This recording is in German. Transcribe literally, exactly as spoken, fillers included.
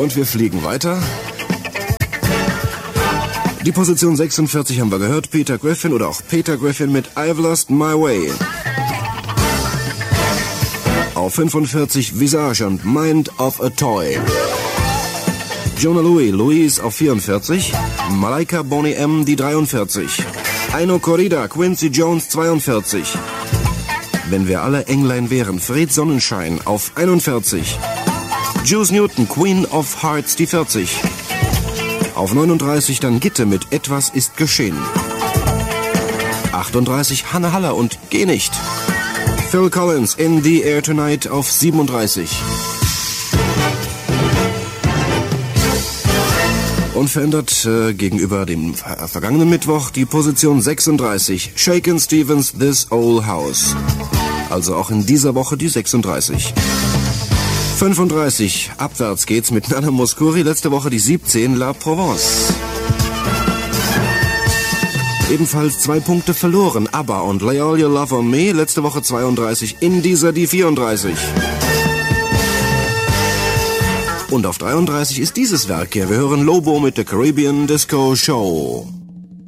Und wir fliegen weiter. Die Position sechsundvierzig haben wir gehört. Peter Griffin oder auch Peter Griffin mit I've Lost My Way. Auf fünfundvierzig Visage und Mind of a Toy. Jona Louie, Louise auf vierundvierzig. Malaika Boney M, die dreiundvierzig. Aino Corrida, Quincy Jones zweiundvierzig. Wenn wir alle Englein wären, Fred Sonnenschein auf einundvierzig. Juice Newton, Queen of Hearts, die vierzig. Auf neununddreißig dann Gitte mit Etwas ist geschehen. achtunddreißig Hanne Haller und Geh nicht. Phil Collins, In the Air Tonight auf siebenunddreißig. Unverändert äh, gegenüber dem äh, vergangenen Mittwoch die Position sechsunddreißig. Shakin' Stevens, This Old House. Also auch in dieser Woche die sechsunddreißig. fünfunddreißig, abwärts geht's mit Nana Mouskouri, letzte Woche die siebzehn, La Provence. Ebenfalls zwei Punkte verloren, ABBA und Lay All Your Love on Me, letzte Woche zweiunddreißig, in dieser die vierunddreißig. Und auf dreiunddreißig ist dieses Werk hier, wir hören Lobo mit der Caribbean Disco Show.